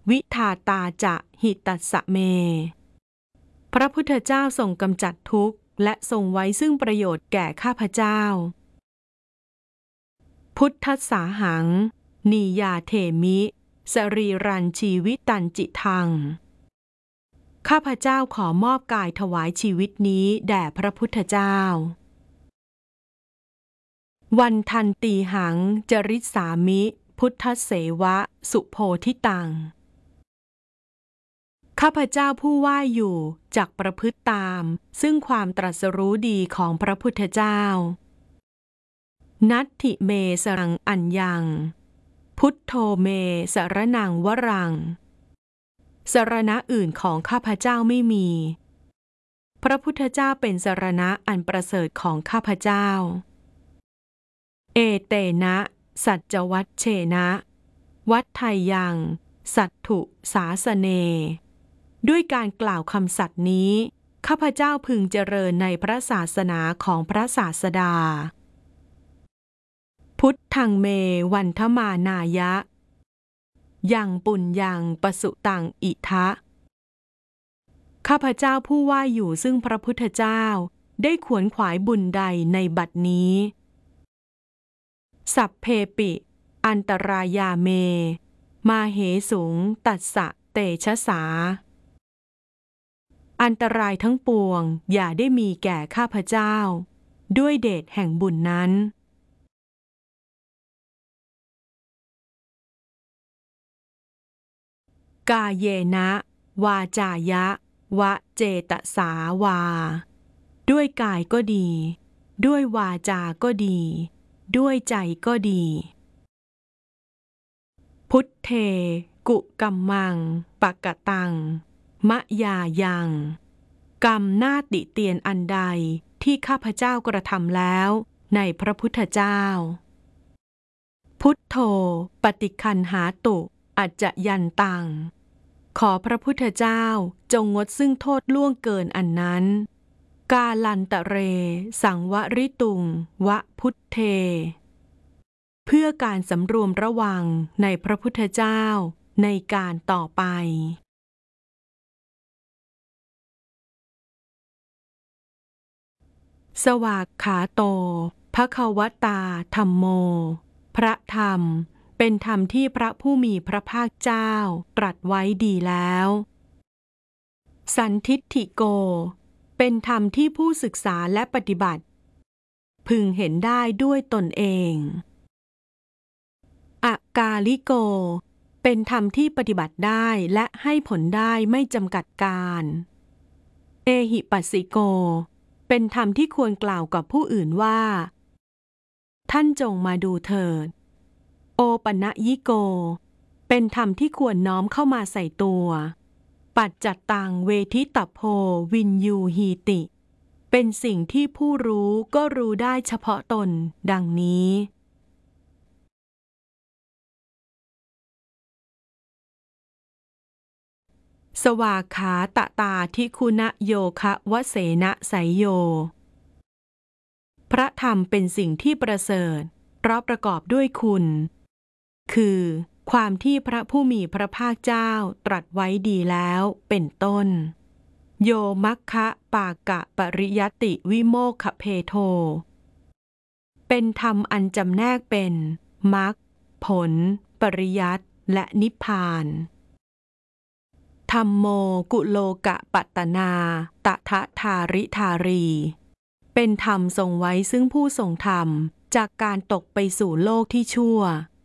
วิทาตาจะหิตัสสะเมพระพุทธเจ้าทรงกำจัดทุกข์และทรงไว้ซึ่งประโยชน์แก่ข้าพเจ้าพุทธัสสาหังนียาเถมิสรีรันชีวิตันจิทังข้าพเจ้าขอมอบกายถวายชีวิตนี้แด่พระพุทธเจ้าวันทันตีหังจริสามิพุทธเสวะสุโพธิตังข้าพเจ้าผู้ว่าอยู่จักประพฤติตามซึ่งความตรัสรู้ดีของพระพุทธเจ้านัตถิเมสรังอัญญังพุทโธเมสรนังวรังสรณะอื่นของข้าพเจ้าไม่มีพระพุทธเจ้าเป็นสรณะอันประเสริฐของข้าพเจ้าเอเตนะสัจวัชเชนะวัฏไทยังสัตถุสาสเนด้วยการกล่าวคำสัตย์นี้ข้าพเจ้าพึงเจริญในพระศาสนาของพระศาสดาพุทธังเมวันทมานายะยังปุญญังปสุตังอิทะข้าพเจ้าผู้ว่าอยู่ซึ่งพระพุทธเจ้าได้ขวนขวายบุญใดในบัดนี้สัพเพปิอันตรายาเมมาเหสุงตัสสะเตชะสาอันตรายทั้งปวงอย่าได้มีแก่ข้าพเจ้าด้วยเดชแห่งบุญนั้นกาเยนะวาจายะวะเจตสาวาด้วยกายก็ดีด้วยวาจาก็ดีด้วยใจก็ดีพุทเทกุกัมมังปะกะตังมะยายังกรรมน่าติเตียนอันใดที่ข้าพเจ้ากระทำแล้วในพระพุทธเจ้าพุทโธปฏิคันหาตุอัจจยันตังขอพระพุทธเจ้าจงงดซึ่งโทษล่วงเกินอันนั้นกาลันตะเรสังวริตุงวะพุทเทเพื่อการสำรวมระวังในพระพุทธเจ้าในการต่อไปสวากขาโตภควตาธัมโมพระธรรมเป็นธรรมที่พระผู้มีพระภาคเจ้าตรัสไว้ดีแล้วสันทิฏฐิโกเป็นธรรมที่ผู้ศึกษาและปฏิบัติพึงเห็นได้ด้วยตนเองอากาลิโกเป็นธรรมที่ปฏิบัติได้และให้ผลได้ไม่จำกัดการเอหิปัสสิโกเป็นธรรมที่ควรกล่าวกับผู้อื่นว่าท่านจงมาดูเถิดโอปันญิโกเป็นธรรมที่ควรน้อมเข้ามาใส่ตัวปัจจัตตังเวทิตโพวินยูหีติเป็นสิ่งที่ผู้รู้ก็รู้ได้เฉพาะตนดังนี้สวากขาตตาทิคุณโยคะวเสนะไสยโยพระธรรมเป็นสิ่งที่ประเสริฐเพราะประกอบด้วยคุณคือความที่พระผู้มีพระภาคเจ้าตรัสไว้ดีแล้วเป็นต้นโยมัคคะปากะปริยัตติวิโมคขเพโทเป็นธรรมอันจำแนกเป็นมรรคผลปริยัติและนิพพานธัมโมกุโลกะปัตตนาตถะทาริธารีเป็นธรรมทรงไว้ซึ่งผู้ทรงธรรมจากการตกไปสู่โลกที่ชั่ว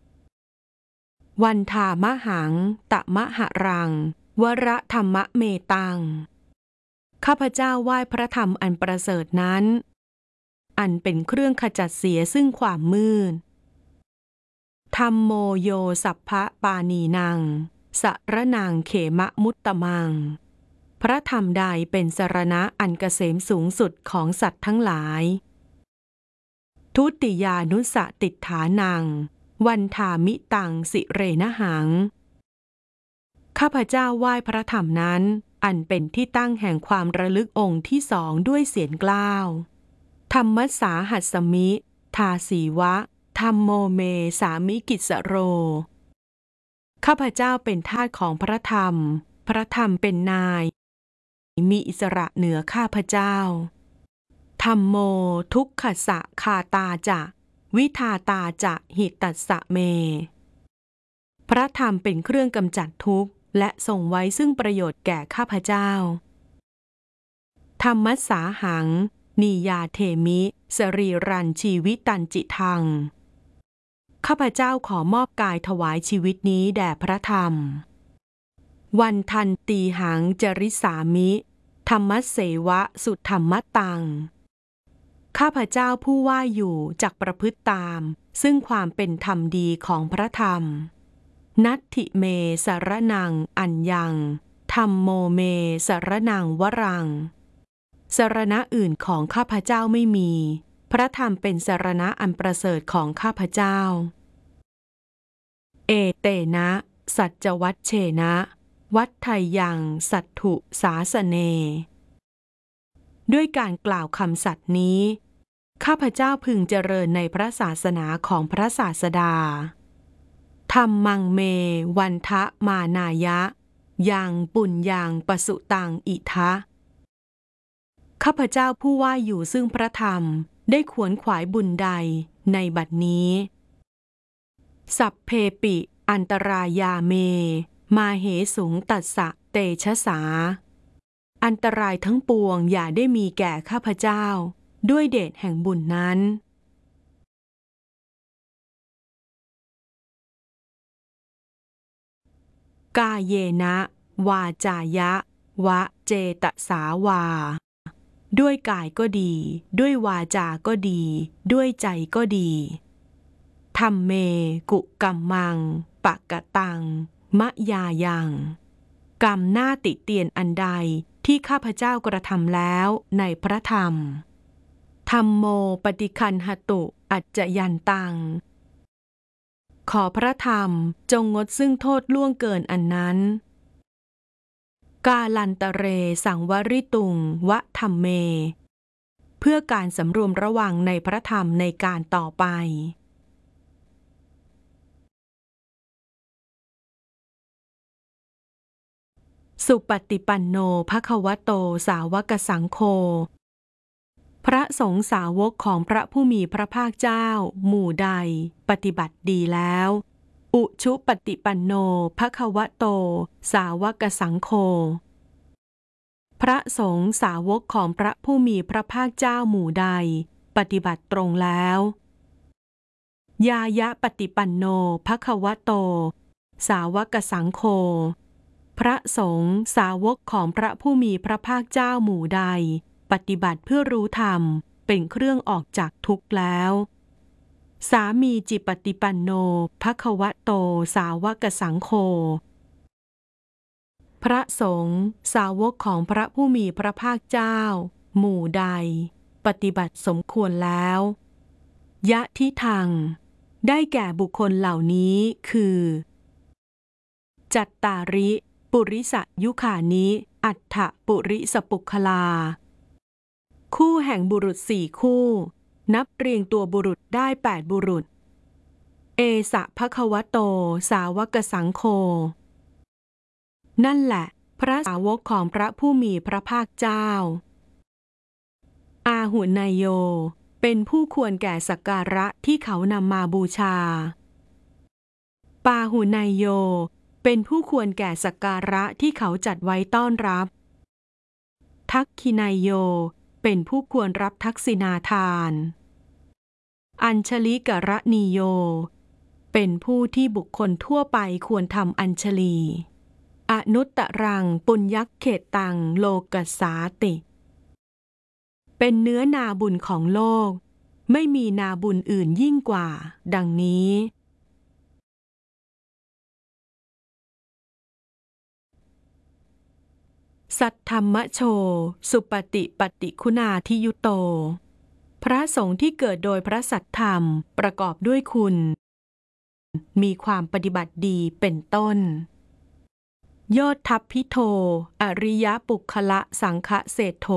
วันธามหังตะมหรังวระธรรมเมตังข้าพเจ้าไหว้พระธรรมอันประเสริฐนั้นอันเป็นเครื่องขจัดเสียซึ่งความมืดธัมโมโยสัพพะปานีนังสรนังเขมะมุตตมังพระธรรมใดเป็นสรณะอันเกษมสูงสุดของสัตว์ทั้งหลายทุติยานุสติฏฐานังวันธามิตังสิเรนะหังข้าพเจ้าไหว้พระธรรมนั้นอันเป็นที่ตั้งแห่งความระลึกองค์ที่สองด้วยเสียงกล้าวธรรมัสสาหัสสมิทาสีวะธัมโมเมสามิกิสโรข้าพเจ้าเป็นทาสของพระธรรมพระธรรมเป็นนายมีอิสระเหนือข้าพเจ้าธัมโมทุกขสะคาตาจะวิทาตาจะหิตัสสะเมพระธรรมเป็นเครื่องกำจัดทุกข์และทรงไว้ซึ่งประโยชน์แก่ข้าพเจ้าธรรมัสสาหังนียาเทมิสรีรันชีวิตันจิทังข้าพเจ้าขอมอบกายถวายชีวิตนี้แด่พระธรรมวันทันตีหังจริสามิธรรมเสวะสุธรรมตังข้าพเจ้าผู้ว่าอยู่จักประพฤติตามซึ่งความเป็นธรรมดีของพระธรรมนัตถิเมสรนังอัญญังธัมโมเมสรนังวรังสรณะอื่นของข้าพเจ้าไม่มีพระธรรมเป็นสรณะอันประเสริฐของข้าพเจ้าเอเตนะสัจวัชเชนะวัฏไทยังสัตถุสาสเนด้วยการกล่าวคำสัตย์นี้ข้าพเจ้าพึงเจริญในพระศาสนาของพระศาสดาธัมมังเมวันทะมานายะยังปุญญังปสุตังอิทะข้าพเจ้าผู้ว่าอยู่ซึ่งพระธรรมได้ขวนขวายบุญใดในบัดนี้สัพเพปิอันตรายาเมมาเหสุงตัสสะเตชะสาอันตรายทั้งปวงอย่าได้มีแก่ข้าพเจ้าด้วยเดชแห่งบุญนั้นกาเยนะวาจายะวะเจตสาวาด้วยกายก็ดีด้วยวาจาก็ดีด้วยใจก็ดีธัมเมกุกัมมังปะกะตังมะยายังกรรมหน้าติเตียนอันใดที่ข้าพเจ้ากระทำแล้วในพระธรรมธัมโมปฏิคันหตุอัจจยันตังขอพระธรรมจงงดซึ่งโทษล่วงเกินอันนั้นกาลันตะเรสังวริตุงวะธัมเมเพื่อการสำรวมระวังในพระธรรมในการต่อไปสุปฏิปันโนภควโตสาวกสังโฆพระสงฆ์สาวกของพระผู้มีพระภาคเจ้าหมู่ใดปฏิบัติดีแล้วอุชุปฏิปันโนภควโตสาวกสังโฆพระสงฆ์สาวกของพระผู้มีพระภาคเจ้าหมู่ใดปฏิบัติตรงแล้วยายะปฏิปันโนภควโตสาวกสังโฆพระสงฆ์สาวกของพระผู้มีพระภาคเจ้าหมู่ใดปฏิบัติเพื่อรู้ธรรมเป็นเครื่องออกจากทุกข์แล้วสามีจิปฏิปันโนภควโตสาวกสังโฆพระสงฆ์สาวกของพระผู้มีพระภาคเจ้าหมู่ใดปฏิบัติสมควรแล้วยะทิทังได้แก่บุคคลเหล่านี้คือจัตตาริปุริสยุคานิอัฏฐปุริสปุคคลาคู่แห่งบุรุษ4คู่นับเรียงตัวบุรุษได้8บุรุษเอสะภควโตสาวกสังโฆนั่นแหละพระสาวกของพระผู้มีพระภาคเจ้าอาหุนายโยเป็นผู้ควรแก่สักการะที่เขานำมาบูชาปาหุนายโยเป็นผู้ควรแก่สักการะที่เขาจัดไว้ต้อนรับทักขินายโยเป็นผู้ควรรับทักษิณาทานอัญชลิกรณีโยเป็นผู้ที่บุคคลทั่วไปควรทำอัญชลีอนุตตรังปุญญักเขตตังโลกัสสาติเป็นเนื้อนาบุญของโลกไม่มีนาบุญอื่นยิ่งกว่าดังนี้สัทธัมมโชสุปฏิปฏิคุณาทิยุโตพระสงฆ์ที่เกิดโดยพระสัทธรรมประกอบด้วยคุณมีความปฏิบัติดีเป็นต้นโยทัพพิโทอริยปุคละสังฆเศรษโธ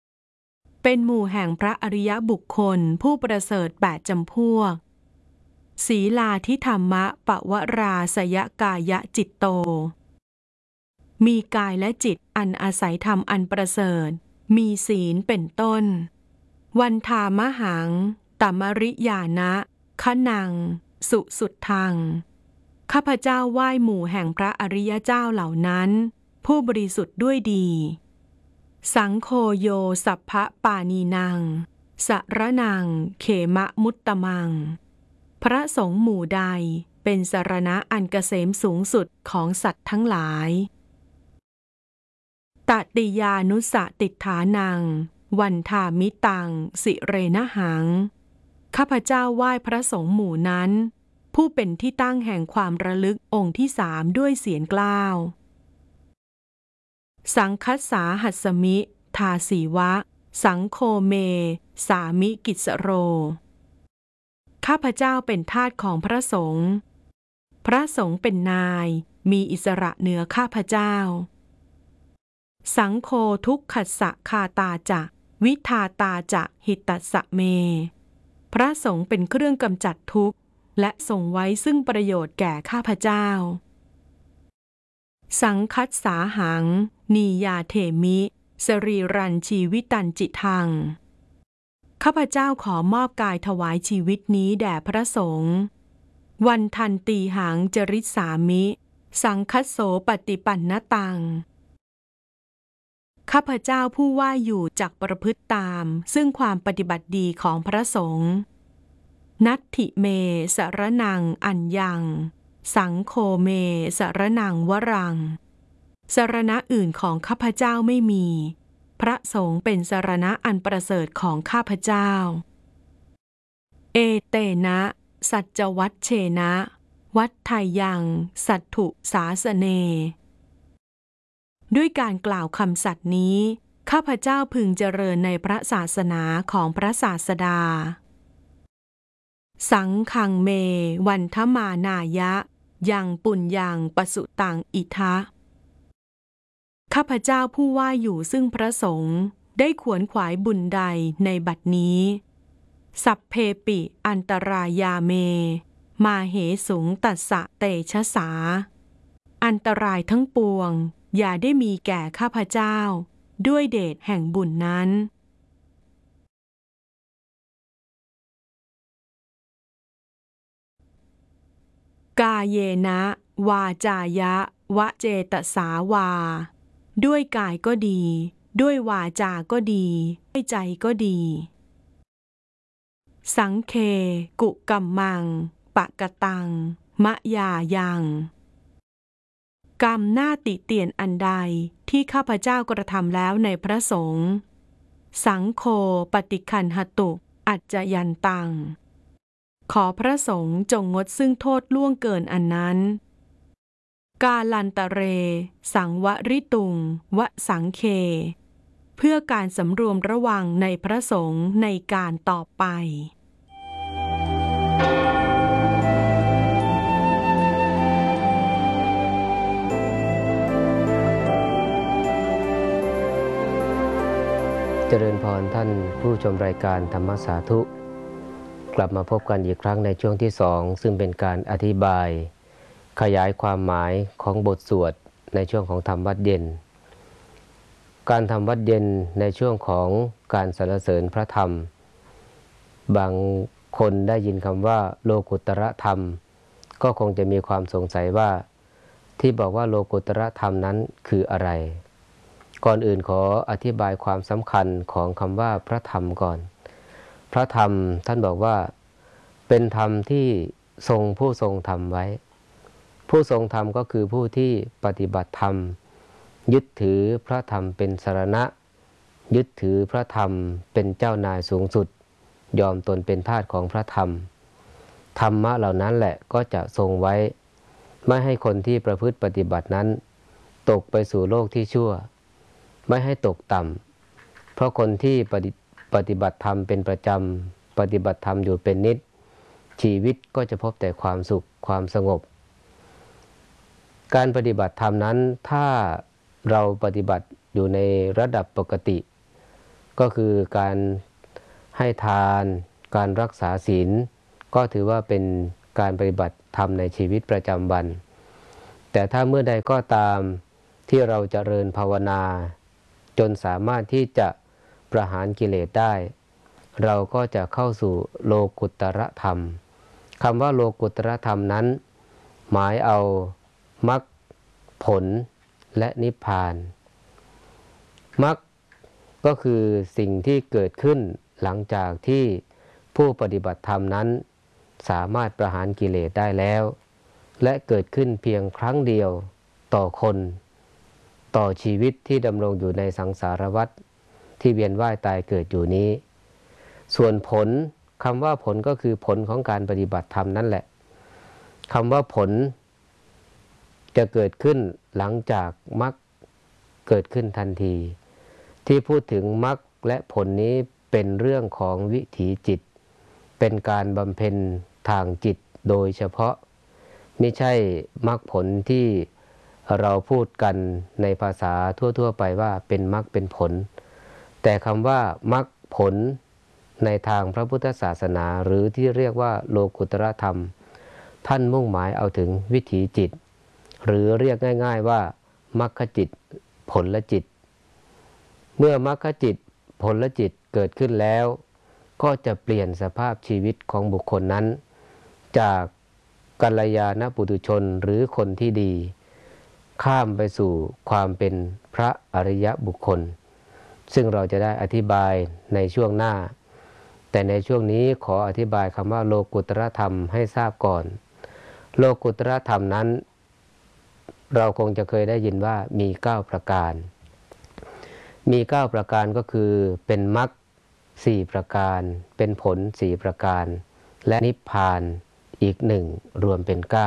เป็นหมู่แห่งพระอริยบุคคลผู้ประเสริฐ8จำพวกศีลาธิธรรมะปวราสยกายะจิตโตมีกายและจิตอันอาศัยธรรมอันประเสริฐมีศีลเป็นต้นวันทามหังตมริยานะขนังสุสุดทังข้าพเจ้าไหว้หมู่แห่งพระอริยเจ้าเหล่านั้นผู้บริสุทธิ์ด้วยดีสังโฆโยสัพพะปานีนังสรนังเขมะมุตตมังพระสงฆ์หมู่ใดเป็นสรณะอันเกษมสูงสุดของสัตว์ทั้งหลายตติยานุสติฐานังวันทามิตังสิเรนหังข้าพเจ้าไหว้พระสงฆ์หมู่นั้นผู้เป็นที่ตั้งแห่งความระลึกองค์ที่สามด้วยเสียงกล้าวสังคัสสาหัสมิทาสีวะสังโฆเมสามิกิสโรข้าพเจ้าเป็นทาสของพระสงฆ์พระสงฆ์เป็นนายมีอิสระเหนือข้าพเจ้าสังโฆทุกขัสสะคาตาจะวิทาตาจะหิตตัสสะเมพระสงฆ์เป็นเครื่องกำจัดทุกข์และทรงไว้ซึ่งประโยชน์แก่ข้าพเจ้าสังคัสสาหังนียาเถมิสรีรันชีวิตันจิทังข้าพเจ้าขอมอบกายถวายชีวิตนี้แด่พระสงฆ์วันทันตีหังจริสามิสังคัสโสปฏิปันนตังข้าพเจ้าผู้ว่าอยู่จักประพฤติตามซึ่งความปฏิบัติดีของพระสงฆ์นัตถิเมสรนังอัญญังสังโฆเมสรนังวรังสรณะอื่นของข้าพเจ้าไม่มีพระสงฆ์เป็นสรณะอันประเสริฐของข้าพเจ้าเอเตนะสัจวัชเชนะวัฏไทยังสัตถุสาสเนด้วยการกล่าวคำสัตย์นี้ข้าพเจ้าพึงเจริญในพระศาสนาของพระศาสดาสังฆังเมวันทมานายะยังปุญญังปสุตังอิทะข้าพเจ้าผู้ว่าอยู่ซึ่งพระสงฆ์ได้ขวนขวายบุญใดในบัดนี้สัพเพปิอันตรายาเมมาเหสุงตัสสะเตชะสาอันตรายทั้งปวงอย่าได้มีแก่ข้าพเจ้าด้วยเดชแห่งบุญนั้นกาเยนะวาจายะวะเจตสาวาด้วยกายก็ดีด้วยวาจาก็ดีด้วยใจก็ดีสังเคกุกัมมังปะกะตังมะยายังกรรมหน้าติเตียนอันใดที่ข้าพเจ้ากระทำแล้วในพระสงฆ์สังโฆปฏิคันหตุอัจจยันตังขอพระสงฆ์จงงดซึ่งโทษล่วงเกินอันนั้นกาลันตะเรสังวริตุงวะสังเคเพื่อการสำรวมระวังในพระสงฆ์ในการต่อไปเจริญพรท่านผู้ชมรายการธรรมสาธุกลับมาพบกันอีกครั้งในช่วงที่2ซึ่งเป็นการอธิบายขยายความหมายของบทสวดในช่วงของธรรมวัดเย็นการทำวัดเย็นในช่วงของการสรรเสริญพระธรรมบางคนได้ยินคำว่าโลกุตระธรรมก็คงจะมีความสงสัยว่าที่บอกว่าโลกุตระธรรมนั้นคืออะไรก่อนอื่นขออธิบายความสำคัญของคำว่าพระธรรมก่อนพระธรรมท่านบอกว่าเป็นธรรมที่ผู้ทรงธรรมไว้ผู้ทรงธรรมก็คือผู้ที่ปฏิบัติธรรมยึดถือพระธรรมเป็นสรณะยึดถือพระธรรมเป็นเจ้านายสูงสุดยอมตนเป็นทาสของพระธรรมธรรมะเหล่านั้นแหละก็จะทรงไว้ไม่ให้คนที่ประพฤติปฏิบัตินั้นตกไปสู่โลกที่ชั่วไม่ให้ตกต่ำเพราะคนที่ปฏิบัติธรรมเป็นประจำปฏิบัติธรรมอยู่เป็นนิจชีวิตก็จะพบแต่ความสุขความสงบการปฏิบัติธรรมนั้นถ้าเราปฏิบัติอยู่ในระดับปกติก็คือการให้ทานการรักษาศีลก็ถือว่าเป็นการปฏิบัติธรรมในชีวิตประจำวันแต่ถ้าเมื่อใดก็ตามที่เราเจริญภาวนาจนสามารถที่จะประหารกิเลสได้เราก็จะเข้าสู่โลกุตตรธรรมคำว่าโลกุตตรธรรมนั้นหมายเอามรรคผลและนิพพานมรรคก็คือสิ่งที่เกิดขึ้นหลังจากที่ผู้ปฏิบัติธรรมนั้นสามารถประหารกิเลสได้แล้วและเกิดขึ้นเพียงครั้งเดียวต่อคนต่อชีวิตที่ดำรงอยู่ในสังสารวัฏที่เวียนว่ายตายเกิดอยู่นี้ส่วนผลคำว่าผลก็คือผลของการปฏิบัติธรรมนั่นแหละคำว่าผลจะเกิดขึ้นหลังจากมรรคเกิดขึ้นทันทีที่พูดถึงมรรคและผลนี้เป็นเรื่องของวิถีจิตเป็นการบำเพ็ญทางจิตโดยเฉพาะไม่ใช่มรรคผลที่เราพูดกันในภาษาทั่วๆไปว่าเป็นมรรคเป็นผลแต่คำว่ามรรคผลในทางพระพุทธศาสนาหรือที่เรียกว่าโลกุตตรธรรมท่านมุ่งหมายเอาถึงวิถีจิตหรือเรียกง่ายๆว่ามรรคจิตผลจิตเมื่อมรรคจิตผลจิตเกิดขึ้นแล้วก็จะเปลี่ยนสภาพชีวิตของบุคคลนั้นจากกัลยาณปุถุชนหรือคนที่ดีข้ามไปสู่ความเป็นพระอริยบุคคลซึ่งเราจะได้อธิบายในช่วงหน้าแต่ในช่วงนี้ขออธิบายคำว่าโลกุตตรธรรมให้ทราบก่อนโลกุตตรธรรมนั้นเราคงจะเคยได้ยินว่ามี9ประการมี9ประการก็คือเป็นมรรค4ประการเป็นผล4ประการและนิพพานอีก1รวมเป็น9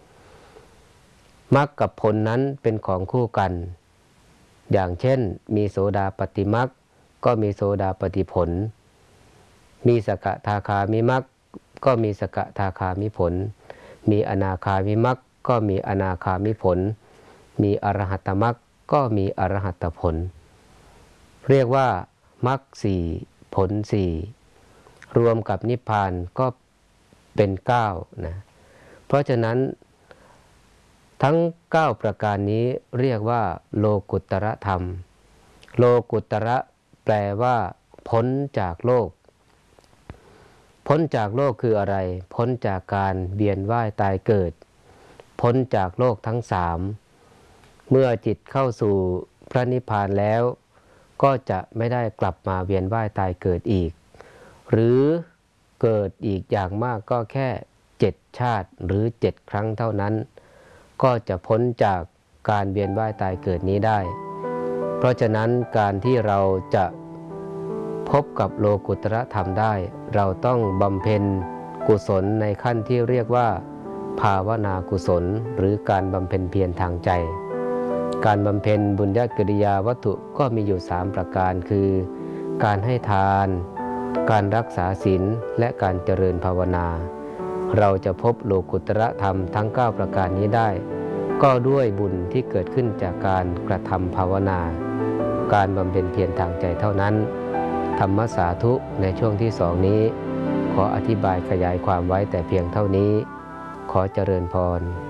มรรคกับผลนั้นเป็นของคู่กันอย่างเช่นมีโสดาปัตติมรรคก็มีโสดาปัตติผลมีสกทาคามิมรรคก็มีสกทาคามิผลมีอนาคามิมรรคก็มีอนาคามิผลมีอรหัตตมรรคก็มีอรหัตตผลเรียกว่ามรรค4ผล4รวมกับนิพพานก็เป็น9นะเพราะฉะนั้นทั้ง9ประการนี้เรียกว่าโลกุตตรธรรมโลกุตตระแปลว่าพ้นจากโลกพ้นจากโลกคืออะไรพ้นจากการเวียนว่ายตายเกิดพ้นจากโลกทั้ง3เมื่อจิตเข้าสู่พระนิพพานแล้วก็จะไม่ได้กลับมาเวียนว่ายตายเกิดอีกหรือเกิดอีกอย่างมากก็แค่7ชาติหรือ7ครั้งเท่านั้นก็จะพ้นจากการเวียนว่ายตายเกิดนี้ได้เพราะฉะนั้นการที่เราจะพบกับโลกุตตรธรรมได้เราต้องบำเพ็ญกุศลในขั้นที่เรียกว่าภาวนากุศลหรือการบำเพ็ญเพียรทางใจการบำเพ็ญบุญญกิริยาวัตถุก็มีอยู่3ประการคือการให้ทานการรักษาศีลและการเจริญภาวนาเราจะพบโลกุตตรธรรมทั้ง9ประการนี้ได้ก็ด้วยบุญที่เกิดขึ้นจากการกระทำภาวนาการบำเพ็ญเพียรทางใจเท่านั้นธรรมสาธุในช่วงที่2นี้ขออธิบายขยายความไว้แต่เพียงเท่านี้ขอเจริญพร